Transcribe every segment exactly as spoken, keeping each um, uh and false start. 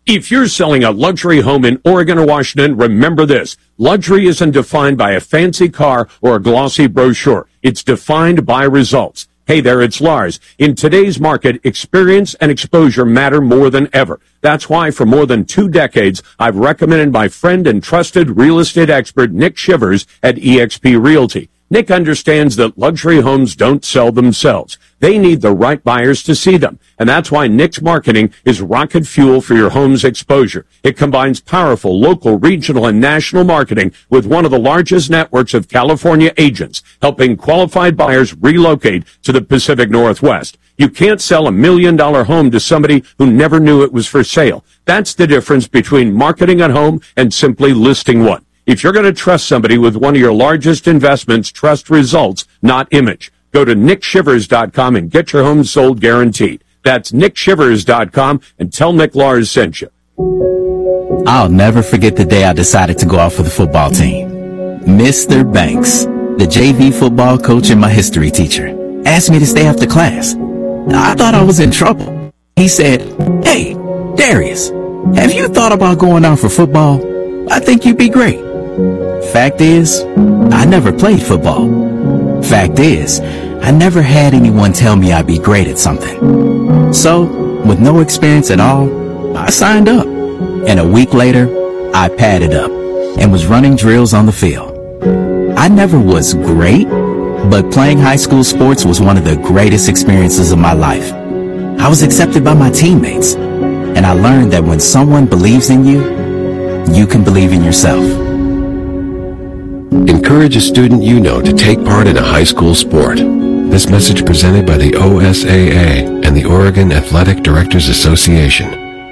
If you're selling a luxury home in Oregon or Washington, remember this. Luxury isn't defined by a fancy car or a glossy brochure. It's defined by results. Hey there, it's Lars. In today's market, experience and exposure matter more than ever. That's why for more than two decades, I've recommended my friend and trusted real estate expert, Nick Shivers at eXp Realty. Nick understands that luxury homes don't sell themselves. They need the right buyers to see them. And that's why Nick's marketing is rocket fuel for your home's exposure. It combines powerful local, regional, and national marketing with one of the largest networks of California agents, helping qualified buyers relocate to the Pacific Northwest. You can't sell a million dollar home to somebody who never knew it was for sale. That's the difference between marketing a home and simply listing one. If you're going to trust somebody with one of your largest investments, trust results, not image. Go to nick shivers dot com and get your home sold guaranteed. That's nick shivers dot com and tell Nick Lars sent you. I'll never forget the day I decided to go out for the football team. Mister Banks, the J V football coach and my history teacher, asked me to stay after class. I thought I was in trouble. He said, "Hey, Darius, have you thought about going out for football? I think you'd be great." Fact is, I never played football. Fact is, I never had anyone tell me I'd be great at something. So, with no experience at all, I signed up. And a week later, I padded up and was running drills on the field. I never was great, but playing high school sports was one of the greatest experiences of my life. I was accepted by my teammates, and I learned that when someone believes in you, you can believe in yourself. Encourage a student you know to take part in a high school sport. This message presented by the O S A A and the Oregon Athletic Directors Association.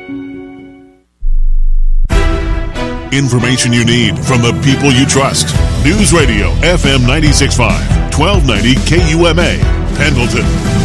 Information you need from the people you trust. News Radio F M ninety-six point five, twelve ninety K U M A, Pendleton.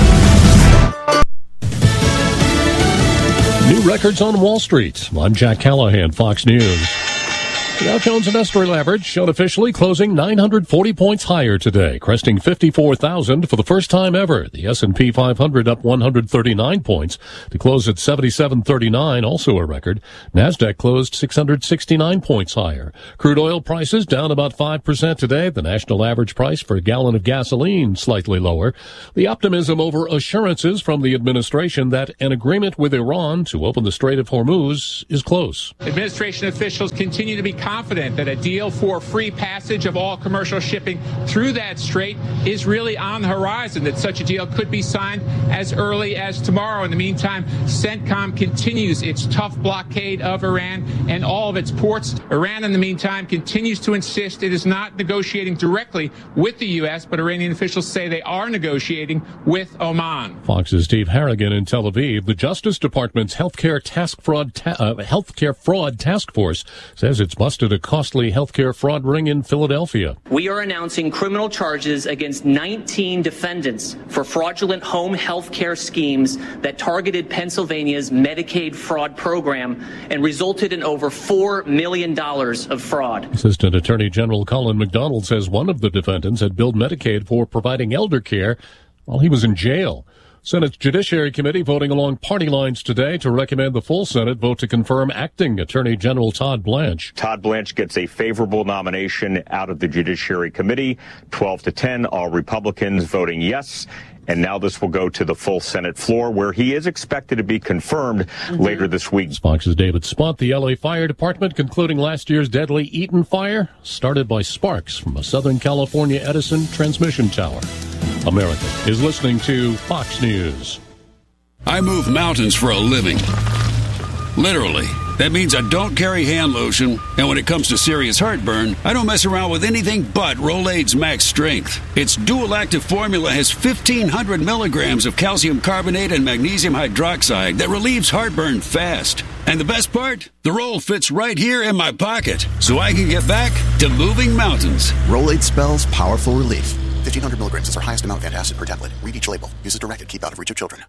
New records on Wall Street. I'm Jack Callahan, Fox News. The Dow Jones Industrial Average showed officially closing nine hundred forty points higher today, cresting fifty-four thousand for the first time ever. The S and P five hundred up one hundred thirty-nine points to close at seventy-seven thirty-nine, also a record. NASDAQ closed six hundred sixty-nine points higher. Crude oil prices down about five percent today. The national average price for a gallon of gasoline slightly lower. The optimism over assurances from the administration that an agreement with Iran to open the Strait of Hormuz is close. Administration officials continue to be confident that a deal for free passage of all commercial shipping through that strait is really on the horizon, that such a deal could be signed as early as tomorrow. In the meantime, CENTCOM continues its tough blockade of Iran and all of its ports. Iran, in the meantime, continues to insist it is not negotiating directly with the U S, but Iranian officials say they are negotiating with Oman. Fox's Steve Harrigan in Tel Aviv. The Justice Department's healthcare task fraud ta- uh, healthcare fraud task force says it's busted a costly healthcare fraud ring in Philadelphia. We are announcing criminal charges against nineteen defendants for fraudulent home health care schemes that targeted Pennsylvania's Medicaid fraud program and resulted in over four million dollars of fraud. Assistant Attorney General Colin McDonald says one of the defendants had billed Medicaid for providing elder care while he was in jail. Senate Judiciary Committee voting along party lines today to recommend the full Senate vote to confirm acting Attorney General Todd Blanche. Todd Blanche gets a favorable nomination out of the Judiciary Committee, twelve to ten, all Republicans voting yes. And now this will go to the full Senate floor, where he is expected to be confirmed mm-hmm. later this week. Fox's David Spont. The L A Fire Department concluding last year's deadly Eaton fire, started by sparks from a Southern California Edison transmission tower. America is listening to Fox News. I move mountains for a living. Literally. That means I don't carry hand lotion, and when it comes to serious heartburn, I don't mess around with anything but Rolaids Max Strength. Its dual-active formula has fifteen hundred milligrams of calcium carbonate and magnesium hydroxide that relieves heartburn fast. And the best part? The roll fits right here in my pocket, so I can get back to moving mountains. Rolaids spells powerful relief. fifteen hundred milligrams is our highest amount of antacid per tablet. Read each label. Use as directed. Keep out of reach of children.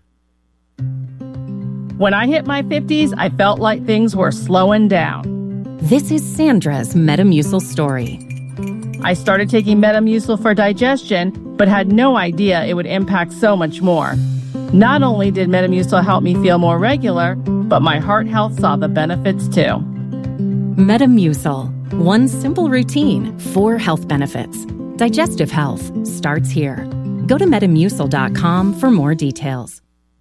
When I hit my fifties, I felt like things were slowing down. This is Sandra's Metamucil story. I started taking Metamucil for digestion, but had no idea it would impact so much more. Not only did Metamucil help me feel more regular, but my heart health saw the benefits too. Metamucil. One simple routine, four health benefits. Digestive health starts here. Go to metamucil dot com for more details.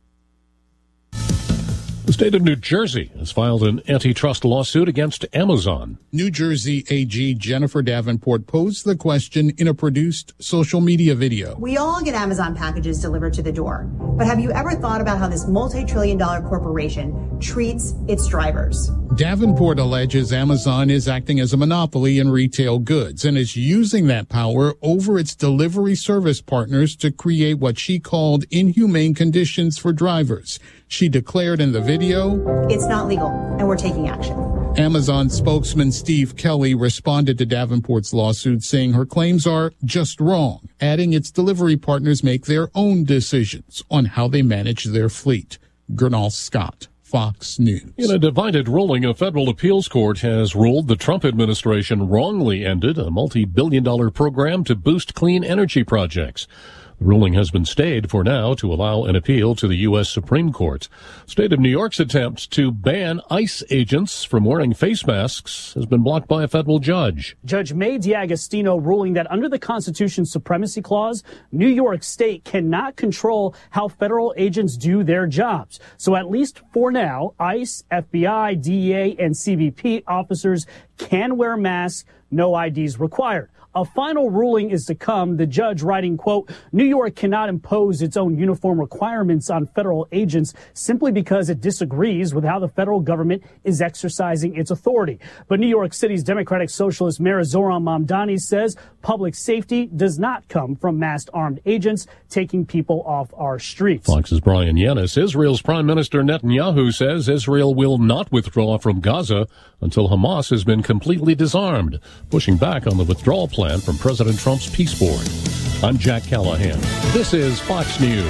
The state of New Jersey has filed an antitrust lawsuit against Amazon. New Jersey A G Jennifer Davenport posed the question in a produced social media video. We all get Amazon packages delivered to the door, but have you ever thought about how this multi-trillion dollar corporation treats its drivers? Davenport alleges Amazon is acting as a monopoly in retail goods and is using that power over its delivery service partners to create what she called inhumane conditions for drivers. She declared in the video, "It's not legal, and we're taking action." Amazon spokesman Steve Kelly responded to Davenport's lawsuit, saying her claims are just wrong, adding its delivery partners make their own decisions on how they manage their fleet. Gernal Scott, Fox News. In a divided ruling, a federal appeals court has ruled the Trump administration wrongly ended a multi-billion dollar program to boost clean energy projects. The ruling has been stayed for now to allow an appeal to the U S Supreme Court. State of New York's attempt to ban ICE agents from wearing face masks has been blocked by a federal judge. Judge May D'Agostino ruling that under the Constitution's Supremacy Clause, New York State cannot control how federal agents do their jobs. So at least for now, ICE, F B I, D E A, and C B P officers can wear masks, no I Ds required. A final ruling is to come, the judge writing, quote, New York cannot impose its own uniform requirements on federal agents simply because it disagrees with how the federal government is exercising its authority. But New York City's Democratic Socialist Mayor Zohran Mamdani says public safety does not come from masked armed agents taking people off our streets. Fox's Brian Yanis. Israel's Prime Minister Netanyahu says Israel will not withdraw from Gaza until Hamas has been completely disarmed, pushing back on the withdrawal plan from President Trump's peace board. I'm Jack Callahan. This is Fox News.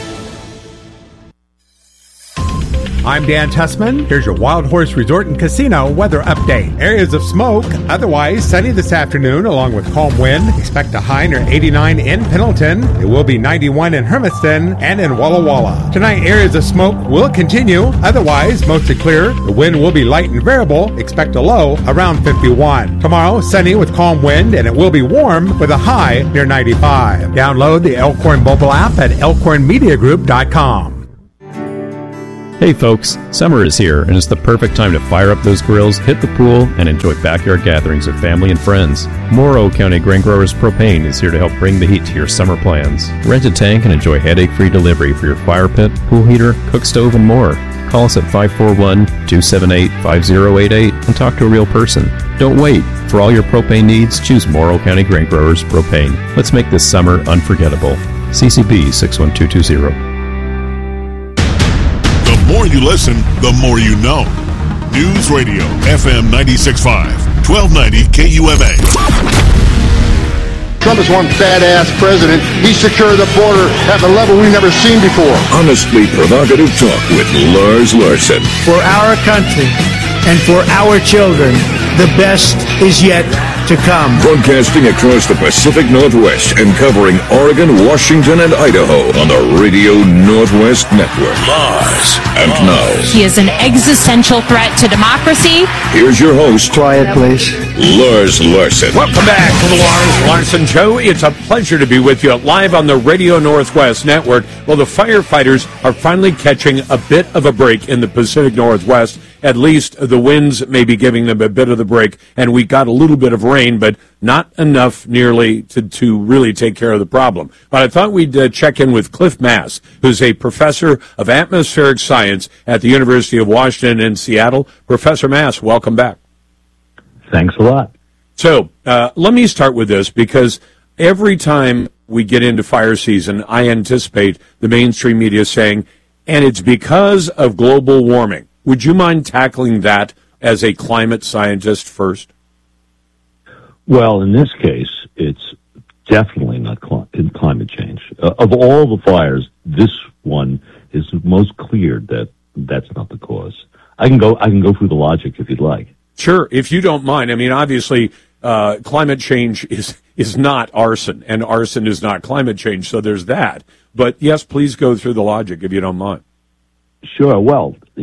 I'm Dan Tussman. Here's your Wild Horse Resort and Casino weather update. Areas of smoke, otherwise sunny this afternoon along with calm wind. Expect a high near eighty-nine in Pendleton. It will be ninety-one in Hermiston and in Walla Walla. Tonight, areas of smoke will continue. Otherwise, mostly clear. The wind will be light and variable. Expect a low around fifty-one. Tomorrow, sunny with calm wind, and it will be warm with a high near ninety-five. Download the Elkhorn mobile app at elkhorn media group dot com. Hey folks, summer is here and it's the perfect time to fire up those grills, hit the pool, and enjoy backyard gatherings with family and friends. Morrow County Grain Growers Propane is here to help bring the heat to your summer plans. Rent a tank and enjoy headache-free delivery for your fire pit, pool heater, cook stove, and more. Call us at five four one, two seven eight, five zero eight eight and talk to a real person. Don't wait. For all your propane needs, choose Morrow County Grain Growers Propane. Let's make this summer unforgettable. C C B six one two two zero. The more you listen, the more you know. News Radio, F M ninety-six point five, twelve ninety K U M A. Trump is one badass president. He secured the border at the level we've never seen before. Honestly provocative talk with Lars Larson. For our country and for our children, the best is yet to come. Broadcasting across the Pacific Northwest and covering Oregon, Washington, and Idaho on the Radio Northwest Network. Lars. And now, he is an existential threat to democracy. Here's your host. Quiet, please. Lars Larson. Welcome back to the Lars Larson Show. It's a pleasure to be with you live on the Radio Northwest Network. Well, the firefighters are finally catching a bit of a break in the Pacific Northwest. At least the winds may be giving them a bit of the break, and we got a little bit of rain, but not enough nearly to, to really take care of the problem. But I thought we'd uh, check in with Cliff Mass, who's a professor of atmospheric science at the University of Washington in Seattle. Professor Mass, welcome back. Thanks a lot. So uh, let me start with this, because every time we get into fire season, I anticipate the mainstream media saying, and it's because of global warming. Would you mind tackling that as a climate scientist first? Well, in this case, it's definitely not cl- in climate change. Uh, of all the fires, this one is most clear that that's not the cause. I can go. I can go through the logic if you'd like. Sure, if you don't mind. I mean, obviously, uh, climate change is is not arson, and arson is not climate change. So there's that. But yes, please go through the logic if you don't mind. Sure. Well, you know,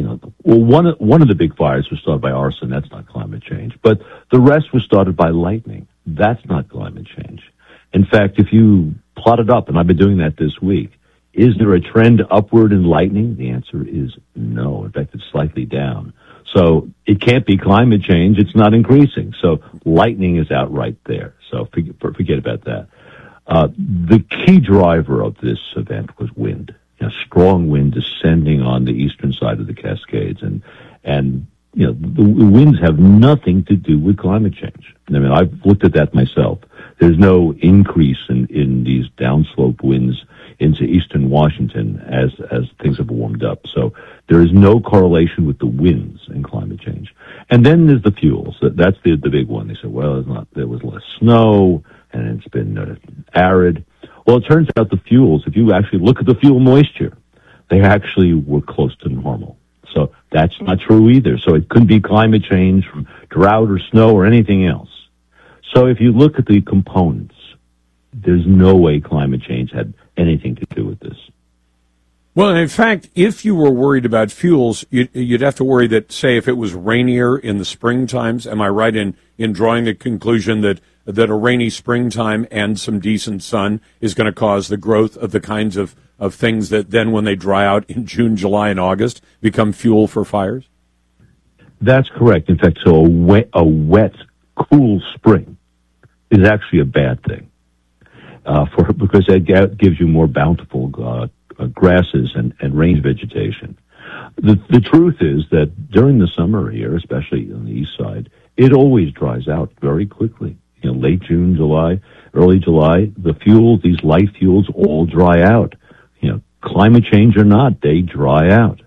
Well, one of, one of the big fires was started by arson. That's not climate change. But the rest was started by lightning. That's not climate change. In fact, if you plot it up, and I've been doing that this week, is there a trend upward in lightning? The answer is no. In fact, it's slightly down. So it can't be climate change. It's not increasing. So lightning is outright there. So forget, forget about that. Uh, the key driver of this event was wind. You know, strong wind descending on the eastern side of the Cascades. And, and, you know, the, the winds have nothing to do with climate change. I mean, I've looked at that myself. There's no increase in, in these downslope winds into eastern Washington as, as things have warmed up. So there is no correlation with the winds and climate change. And then there's the fuels. That's the, the big one. They said, well, it's not, there was less snow and it's been uh, arid. Well, it turns out the fuels, if you actually look at the fuel moisture, they actually were close to normal. So that's not true either. So it couldn't be climate change from drought or snow or anything else. So if you look at the components, there's no way climate change had anything to do with this. Well, in fact, if you were worried about fuels, you'd, you'd have to worry that, say, if it was rainier in the spring times, am I right in, in drawing the conclusion that, that a rainy springtime and some decent sun is going to cause the growth of the kinds of, of things that then, when they dry out in June, July, and August, become fuel for fires? That's correct. In fact, so a wet, a wet cool spring is actually a bad thing. Uh, for because that gives you more bountiful uh, uh, grasses and, and range vegetation. The the truth is that during the summer here, especially on the east side, it always dries out very quickly. You know, late June, July, early July, the fuels, these light fuels, all dry out. You know, climate change or not, they dry out.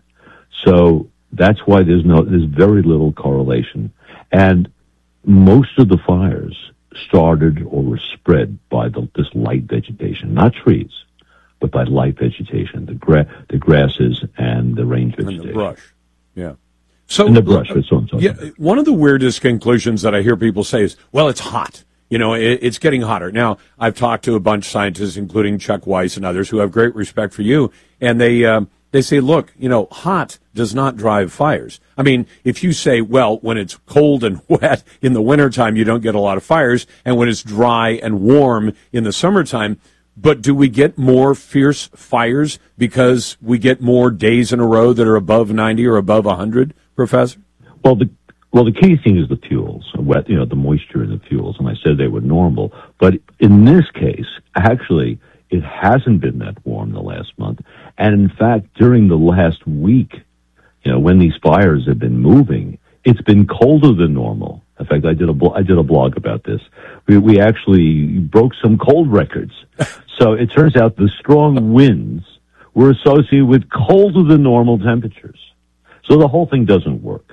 So that's why there's no there's very little correlation, and most of the fires started or were spread by the, this light vegetation, not trees, but by light vegetation, the gra- the grasses and the range vegetation. And the brush, yeah. So and the brush, that's what I'm talking yeah, about. One of the weirdest conclusions that I hear people say is, well, it's hot. You know, it, it's getting hotter. Now, I've talked to a bunch of scientists, including Chuck Weiss and others, who have great respect for you, and they um, they say, look, you know, hot does not drive fires. I mean, if you say, well, when it's cold and wet in the wintertime, you don't get a lot of fires, and when it's dry and warm in the summertime, but do we get more fierce fires because we get more days in a row that are above ninety or above one hundred, Professor? Well, the well, the key thing is the fuels, wet, you know, the moisture in the fuels, and I said they were normal. But in this case, actually, it hasn't been that warm the last month. And in fact, during the last week, you know, when these fires have been moving, it's been colder than normal. In fact, I did a blo- I did a blog about this. We we actually broke some cold records. So it turns out the strong winds were associated with colder than normal temperatures. So the whole thing doesn't work.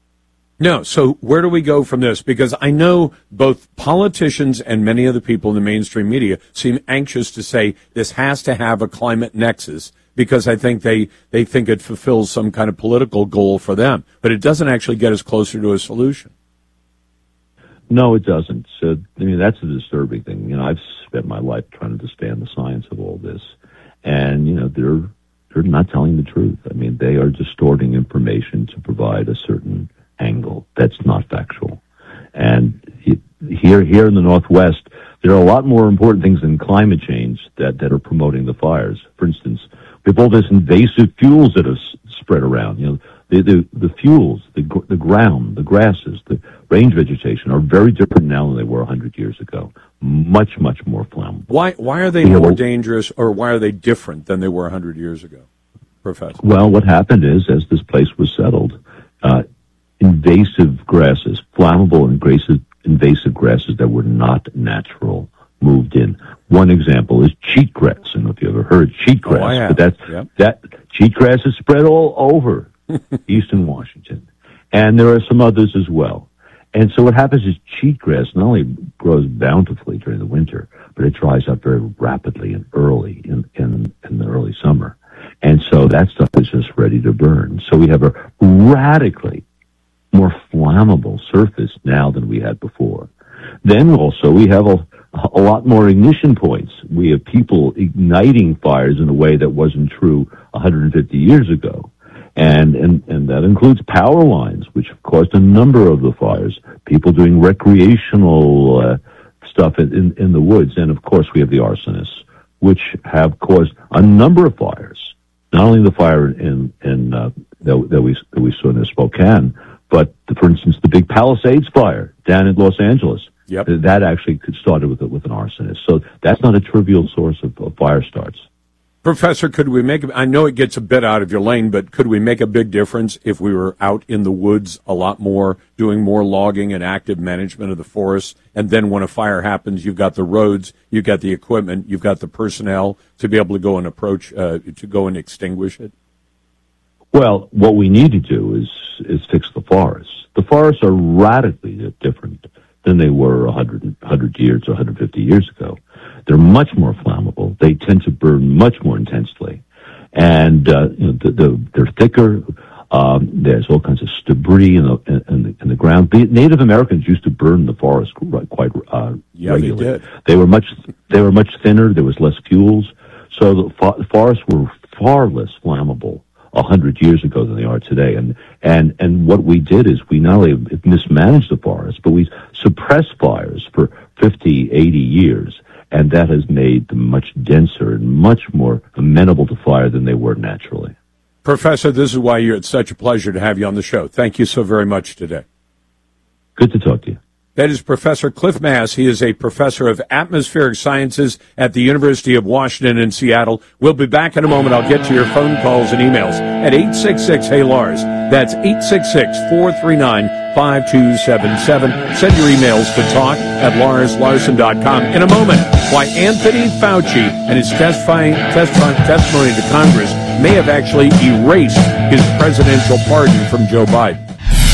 No, so where do we go from this? Because I know both politicians and many of the people in the mainstream media seem anxious to say this has to have a climate nexus, because I think they, they think it fulfills some kind of political goal for them. But it doesn't actually get us closer to a solution. No, it doesn't. So, I mean, that's a disturbing thing. You know, I've spent my life trying to understand the science of all this. And, you know, they're, they're not telling the truth. I mean, they are distorting information to provide a certain angle that's not factual. And here, here in the Northwest, there are a lot more important things than climate change that, that are promoting the fires. For instance, we have all this invasive fuels that are s- spread around. You know, the, the, the fuels, the, gr- the ground, the grasses, the range vegetation are very different now than they were one hundred years ago. Much, much more flammable. Why, why are they We more have a- dangerous, or why are they different than they were one hundred years ago, Professor? Well, what happened is, as this place was settled, uh, invasive grasses, flammable and invasive, invasive grasses that were not natural, moved in. One example is cheatgrass. I don't know if you ever heard cheatgrass, Oh, I have. but that's, Yep. that cheatgrass is spread all over eastern Washington. And there are some others as well. And so what happens is cheatgrass not only grows bountifully during the winter, but it dries out very rapidly and early in, in, in the early summer. And so that stuff is just ready to burn. So we have a radically more flammable surface now than we had before. Then also we have a, a lot more ignition points. We have people igniting fires in a way that wasn't true one hundred fifty years ago. And, and, and that includes power lines, which have caused a number of the fires, people doing recreational uh, stuff in, in, in the woods. And, of course, we have the arsonists, which have caused a number of fires. Not only the fire in, in uh, that, that, we, that we saw in Spokane, but, the, for instance, the big Palisades fire down in Los Angeles. Yep. That actually started with, with an arsonist. So that's not a trivial source of, of fire starts. Professor, could we make, I know it gets a bit out of your lane, but could we make a big difference if we were out in the woods a lot more, doing more logging and active management of the forests? And then when a fire happens, you've got the roads, you've got the equipment, you've got the personnel to be able to go and approach, uh, to go and extinguish it? Well, what we need to do is, is fix the forests. The forests are radically different than they were one hundred, one hundred years or one hundred fifty years ago. They're much more flammable. They tend to burn much more intensely. And, uh, you know, the, the, they're thicker. Um, there's all kinds of debris in the, in the, in the ground. The Native Americans used to burn the forest quite, uh, yeah, regularly. They did. They were much, they were much thinner. There was less fuels. So the, fo- the forests were far less flammable a hundred years ago than they are today. And, and, and what we did is we not only mismanaged the forest, but we suppressed fires for fifty, eighty years. And that has made them much denser and much more amenable to fire than they were naturally. Professor, this is why you're, it's such a pleasure to have you on the show. Thank you so very much today. Good to talk to you. That is Professor Cliff Mass. He is a professor of atmospheric sciences at the University of Washington in Seattle. We'll be back in a moment. I'll get to your phone calls and emails at eight six six, hey Lars. That's eight six six, four three nine, five two seven seven. Send your emails to talk at lars larson dot com. In a moment, why Anthony Fauci and his testifying, testifying testimony to Congress may have actually erased his presidential pardon from Joe Biden.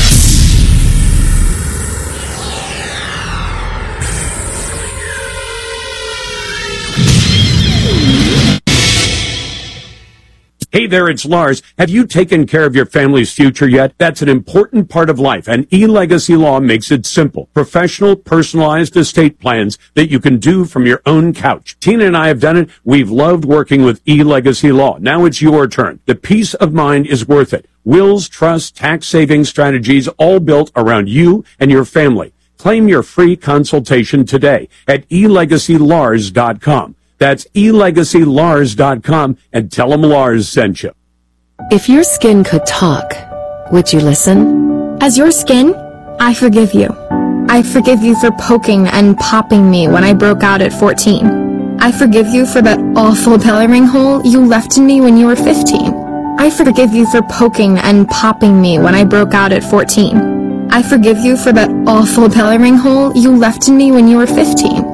Hey there, it's Lars. Have you taken care of your family's future yet? That's an important part of life, and eLegacy Law makes it simple. Professional, personalized estate plans that you can do from your own couch. Tina and I have done it. We've loved working with eLegacy Law. Now it's your turn. The peace of mind is worth it. Wills, trusts, tax-saving strategies, all built around you and your family. Claim your free consultation today at e legacy lars dot com. That's e legacy lars dot com, and tell them Lars sent you. If your skin could talk, would you listen? As your skin, I forgive you. I forgive you for poking and popping me when I broke out at fourteen. I forgive you for that awful belly ring hole you left in me when you were fifteen. I forgive you for poking and popping me when I broke out at fourteen. I forgive you for that awful belly ring hole you left in me when you were fifteen.